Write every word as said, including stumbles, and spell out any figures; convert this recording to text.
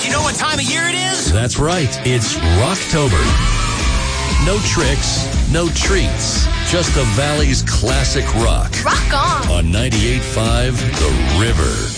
You know what time of year it is? That's right. It's Rocktober. No tricks, no treats. Just the Valley's classic rock. Rock on. On ninety-eight point five The River.